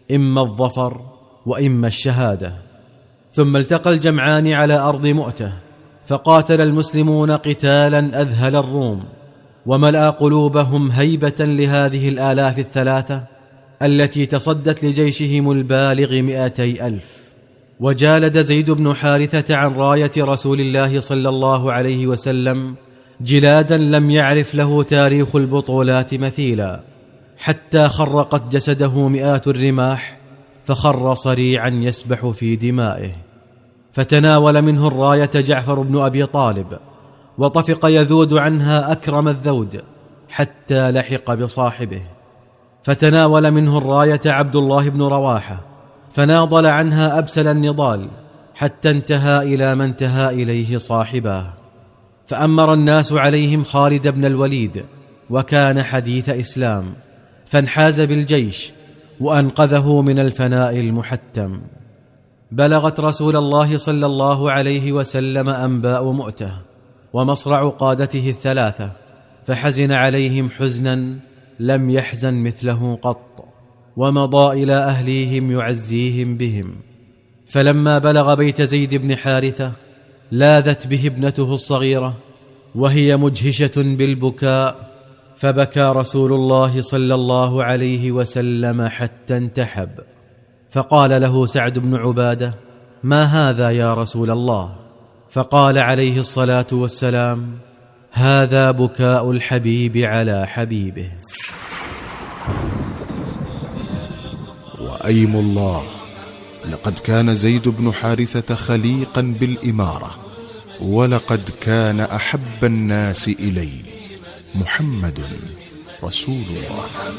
إما الظفر وإما الشهادة. ثم التقى الجمعان على أرض مؤتة، فقاتل المسلمون قتالا أذهل الروم، وملأ قلوبهم هيبة لهذه الآلاف الثلاثة التي تصدت لجيشهم البالغ 200,000. وجالد زيد بن حارثة عن راية رسول الله صلى الله عليه وسلم جلادا لم يعرف له تاريخ البطولات مثيلا، حتى خرقت جسده مئات الرماح، فخر صريعا يسبح في دمائه. فتناول منه الراية جعفر بن أبي طالب، وطفق يذود عنها أكرم الذود حتى لحق بصاحبه. فتناول منه الراية عبد الله بن رواحة، فناضل عنها أبسل النضال حتى انتهى إلى ما انتهى إليه صاحباه. فأمر الناس عليهم خالد بن الوليد، وكان حديث إسلام، فانحاز بالجيش وأنقذه من الفناء المحتم. بلغت رسول الله صلى الله عليه وسلم أنباء مؤتة ومصرع قادته الثلاثة، فحزن عليهم حزنا لم يحزن مثله قط، ومضى إلى أهليهم يعزيهم بهم. فلما بلغ بيت زيد بن حارثة لاذت به ابنته الصغيرة وهي مجهشة بالبكاء، فبكى رسول الله صلى الله عليه وسلم حتى انتحب. فقال له سعد بن عبادة: ما هذا يا رسول الله؟ فقال عليه الصلاة والسلام: هذا بكاء الحبيب على حبيبه. وأيم الله، لقد كان زيد بن حارثة خليقا بالإمارة، ولقد كان أحب الناس إلي محمد رسول الله.